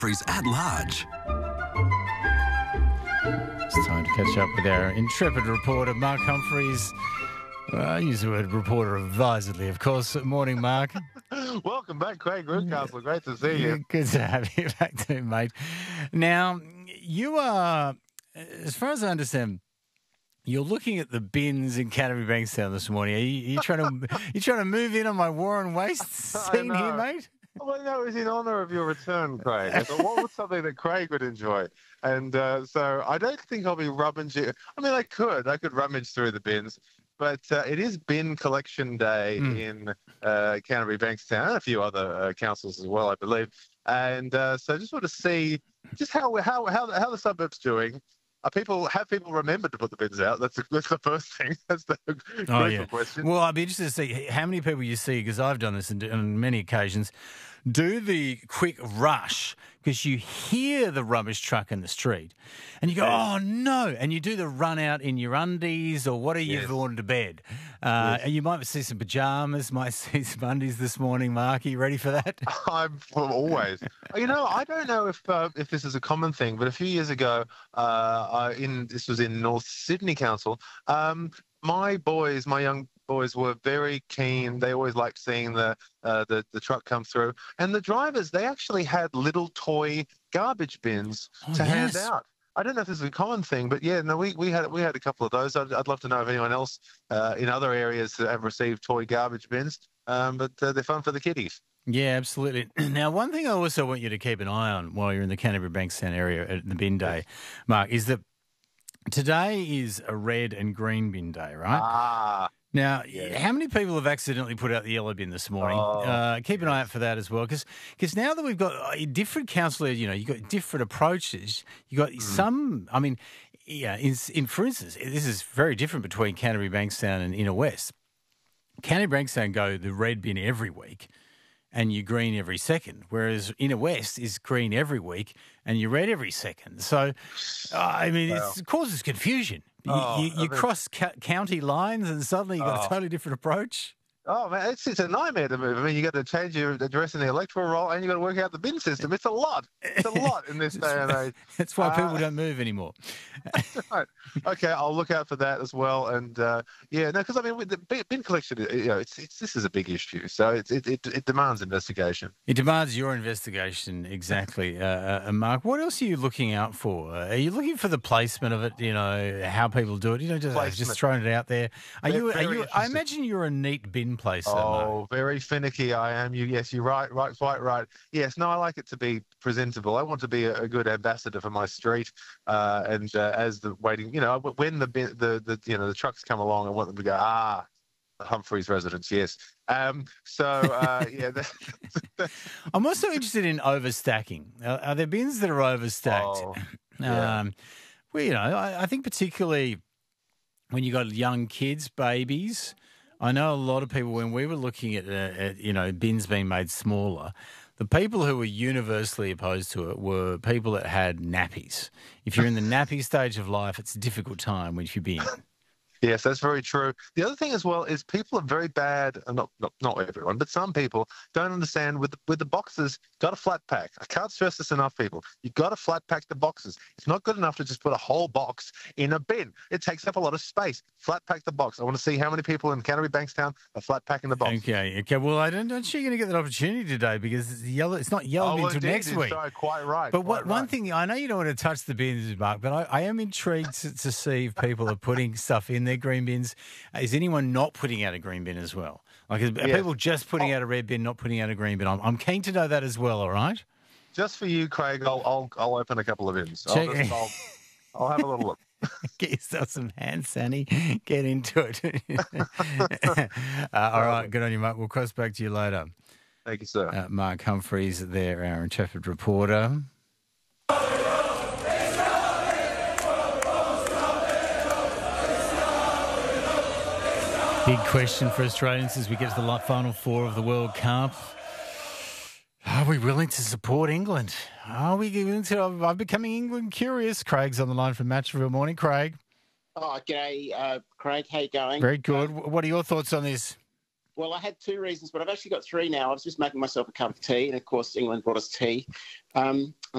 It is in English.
Humphreys at large. It's time to catch up with our intrepid reporter, Mark Humphreys. I use the word reporter advisedly, of course. Morning, Mark. Welcome back, Craig Rootcastle. Great to see you. Good to have you back too, mate. Now, you are, as far as I understand, you're looking at the bins in Canterbury Bankstown this morning. Are you trying to move in on my Warren Waste scene here, mate? Well, no, it was in honour of your return, Craig. I thought, what was something that Craig would enjoy? And so I don't think I'll be rummaging. I mean, I could rummage through the bins, but it is bin collection day in Canterbury Bankstown and a few other councils as well, I believe. And so I just want to see just how the suburb's doing. Have people remembered to put the bins out? That's the first thing. That's the crucial question. Well, I'd be interested to see how many people you see, because I've done this on many occasions, do the quick rush because you hear the rubbish truck in the street and you go, oh, no, and you do the run out in your undies or what are you worn to bed. You might see some pyjamas, might see some undies this morning, Mark. Are you ready for that? I'm always. I don't know if this is a common thing, but a few years ago, this was in North Sydney Council, my young boys were very keen. They always liked seeing the truck come through. And the drivers, they actually had little toy garbage bins to hand out. I don't know if this is a common thing, but we had a couple of those. I'd love to know if anyone else in other areas have received toy garbage bins, but they're fun for the kiddies. Yeah, absolutely. Now, one thing I also want you to keep an eye on while you're in the Canterbury Bankstown area at the bin day, Mark, is that today is a red and green bin day, right? Now, how many people have accidentally put out the yellow bin this morning? Keep an eye out for that as well, because now that we've got different council areas, you've got different approaches. You've got some, for instance, this is very different between Canterbury Bankstown and Inner West. Canterbury Bankstown go the red bin every week and you green every second, whereas Inner West is green every week and you red every second. So, it causes confusion. You cross county lines and suddenly you've got a totally different approach. Oh, man, it's a nightmare to move. I mean, you got to change your address in the electoral roll and you got to work out the bin system. It's a lot. It's a lot in this day and age. That's why people don't move anymore. Right. Okay, I'll look out for that as well. And because with the bin collection, this is a big issue. So it demands investigation. It demands your investigation, exactly. Mark, what else are you looking out for? Are you looking for the placement of it? How people do it? Just throwing it out there. I imagine you're a neat bin placer. Oh, very finicky I am. Yes, you're right, quite right. Yes, no, I like it to be presentable. I want to be a good ambassador for my street. As the waiting, when the trucks come along, I want them to go, the Humphreys residents, yes. I'm also interested in overstacking. Are there bins that are overstacked? I think particularly when you got young kids, babies. I know a lot of people, when we were looking at bins being made smaller, the people who were universally opposed to it were people that had nappies. If you're in the nappy stage of life, it's a difficult time when you bin. Yes, that's very true. The other thing as well is people are very bad, not everyone, but some people don't understand with the boxes, got to flat pack. I can't stress this enough, people. You've got to flat pack the boxes. It's not good enough to just put a whole box in a bin. It takes up a lot of space. Flat pack the box. I want to see how many people in Canterbury Bankstown are flat packing the box. Okay. Well, I don't think you're going to get that opportunity today because it's not yellow until next week. So, quite right. But one thing, I know you don't want to touch the bins, Mark, but I am intrigued to see if people are putting stuff in their green bins. Is anyone not putting out a green bin as well? Like, are people just putting out a red bin, not putting out a green bin? I'm keen to know that as well, all right? Just for you, Craig, I'll open a couple of bins. I'll have a little look. Get yourself some hand sanitizer. Get into it. All right, good on you, Mark. We'll cross back to you later. Thank you, sir. Mark Humphreys there, our intrepid reporter. Big question for Australians as we get to the final four of the World Cup. Are we willing to support England? Are we willing to? I'm becoming England curious. Craig's on the line from Matchville. Morning, Craig. Oh, g'day, Craig. How you going? Very good. What are your thoughts on this? Well, I had two reasons, but I've actually got three now. I was just making myself a cup of tea, and of course, England brought us tea.